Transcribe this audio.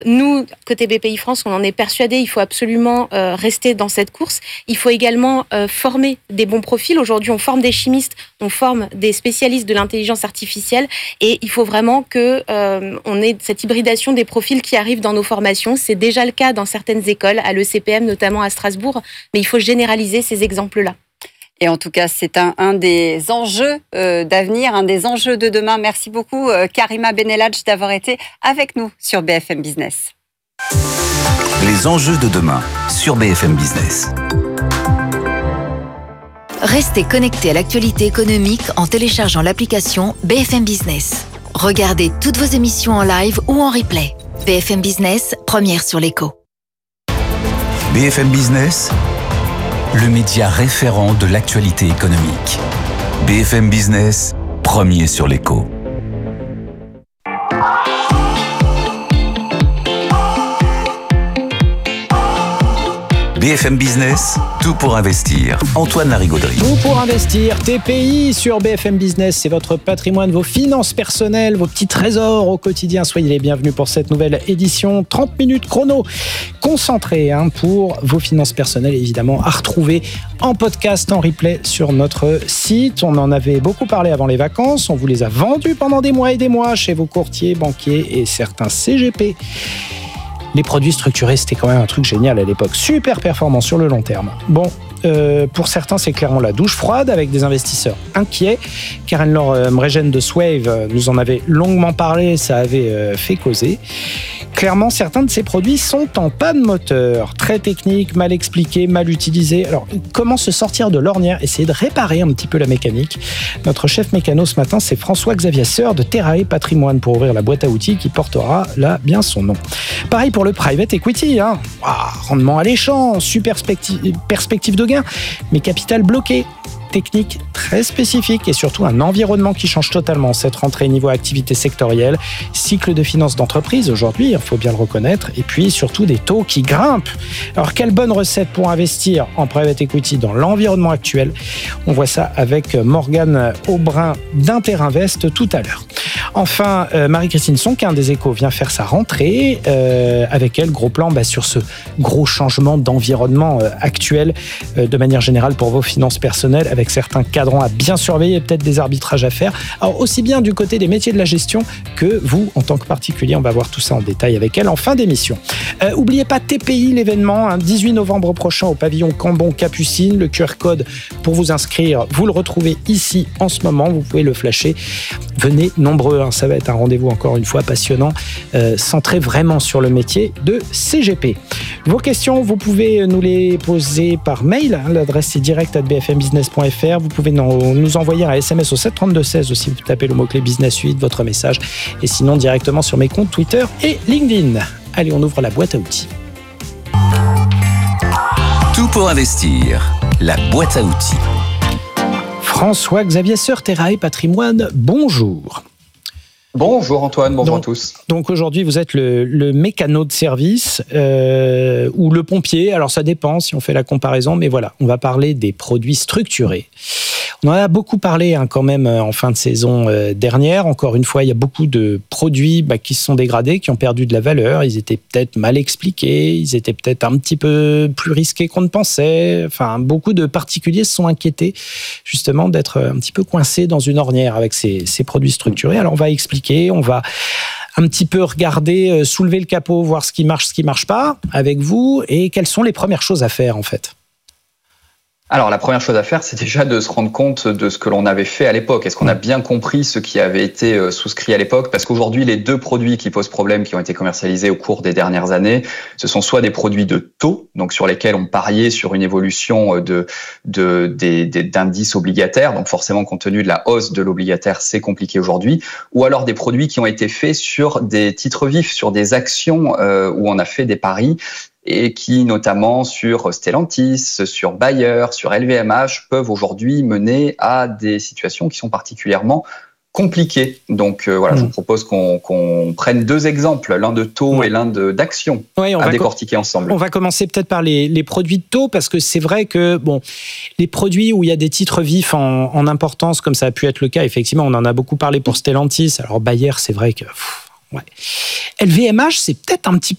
Nous, côté BPI France, on en est persuadés, il faut absolument rester dans cette course. Il faut également former des bons profils. Aujourd'hui, on forme des chimistes, on forme des spécialistes de l'intelligence artificielle et il faut vraiment que on ait cette hybridation des profils qui arrivent dans nos formations. C'est déjà le cas dans certaines écoles, à l'ECPM, notamment à Strasbourg, mais il faut généraliser ces exemples-là. Et en tout cas, c'est un des enjeux d'avenir, un des enjeux de demain. Merci beaucoup, Karima Benelhadj, d'avoir été avec nous sur BFM Business. Les enjeux de demain sur BFM Business. Restez connectés à l'actualité économique en téléchargeant l'application BFM Business. Regardez toutes vos émissions en live ou en replay. BFM Business, première sur l'écho. BFM Business, le média référent de l'actualité économique. BFM Business, premier sur l'écho. BFM Business, tout pour investir. Antoine Larigauderie. Tout pour investir, TPI sur BFM Business, c'est votre patrimoine, vos finances personnelles, vos petits trésors au quotidien. Soyez les bienvenus pour cette nouvelle édition. 30 minutes chrono, concentré pour vos finances personnelles, évidemment, à retrouver en podcast, en replay sur notre site. On en avait beaucoup parlé avant les vacances, on vous les a vendus pendant des mois et des mois chez vos courtiers, banquiers et certains CGP. Les produits structurés, c'était quand même un truc génial à l'époque. Super performant sur le long terme. Bon, pour certains, c'est clairement la douche froide avec des investisseurs inquiets. Karen-Laure Mregen de Swave nous en avait longuement parlé, ça avait fait causer. Clairement, certains de ces produits sont en panne moteur. Très techniques, mal expliqués, mal utilisés. Alors, comment se sortir de l'ornière? Essayer de réparer un petit peu la mécanique. Notre chef mécano ce matin, c'est François-Xavier Seur de Terrae Patrimoine pour ouvrir la boîte à outils qui portera là bien son nom. Pareil pour le private equity. Rendement alléchant, super perspective de gain, mais capital bloqué. Technique très spécifique et surtout un environnement qui change totalement cette rentrée niveau activité sectorielle, cycle de finances d'entreprise aujourd'hui, il faut bien le reconnaître, et puis surtout des taux qui grimpent. Alors quelle bonne recette pour investir en private equity dans l'environnement actuel? On voit ça avec Morgane Aubrin d'Interinvest tout à l'heure. Enfin, Marie-Christine Sonquin des Échos vient faire sa rentrée. Avec elle, gros plan sur ce gros changement d'environnement actuel de manière générale pour vos finances personnelles, avec certains cadrans à bien surveiller et peut-être des arbitrages à faire. Alors aussi bien du côté des métiers de la gestion que vous en tant que particulier. On va voir tout ça en détail avec elle en fin d'émission. Oubliez pas TPI, l'événement, 18 novembre prochain au pavillon Cambon-Capucine. Le QR code pour vous inscrire, vous le retrouvez ici en ce moment. Vous pouvez le flasher. Venez nombreux, ça va être un rendez-vous encore une fois passionnant, centré vraiment sur le métier de CGP. Vos questions, vous pouvez nous les poser par mail. L'adresse est direct@bfmbusiness.fr. Vous pouvez nous envoyer un SMS au 732-16 aussi. Vous tapez le mot-clé Business Suite, votre message. Et sinon, directement sur mes comptes Twitter et LinkedIn. Allez, on ouvre la boîte à outils. Tout pour investir, la boîte à outils. François-Xavier Seur, Terrae Patrimoine, bonjour. Bonjour Antoine, bonjour à tous. Donc aujourd'hui, vous êtes le mécano de service ou le pompier. Alors ça dépend si on fait la comparaison, mais voilà, on va parler des produits structurés. On en a beaucoup parlé quand même en fin de saison dernière. Encore une fois, il y a beaucoup de produits qui se sont dégradés, qui ont perdu de la valeur. Ils étaient peut-être mal expliqués, ils étaient peut-être un petit peu plus risqués qu'on ne pensait. Enfin, beaucoup de particuliers se sont inquiétés justement d'être un petit peu coincés dans une ornière avec ces produits structurés. Alors on va expliquer, on va un petit peu regarder, soulever le capot, voir ce qui marche pas avec vous et quelles sont les premières choses à faire en fait. Alors, la première chose à faire, c'est déjà de se rendre compte de ce que l'on avait fait à l'époque. Est-ce qu'on a bien compris ce qui avait été souscrit à l'époque? Parce qu'aujourd'hui, les deux produits qui posent problème, qui ont été commercialisés au cours des dernières années, ce sont soit des produits de taux, donc sur lesquels on pariait sur une évolution d'indices obligataires, donc forcément, compte tenu de la hausse de l'obligataire, c'est compliqué aujourd'hui, ou alors des produits qui ont été faits sur des titres vifs, sur des actions où on a fait des paris, et qui, notamment sur Stellantis, sur Bayer, sur LVMH, peuvent aujourd'hui mener à des situations qui sont particulièrement compliquées. Donc voilà, je vous propose qu'on prenne deux exemples, l'un de taux et l'un d'actions, à décortiquer ensemble. On va commencer peut-être par les produits de taux, parce que c'est vrai que les produits où il y a des titres vifs en importance, comme ça a pu être le cas, effectivement, on en a beaucoup parlé pour Stellantis. Alors Bayer, c'est vrai que... LVMH, c'est peut-être un petit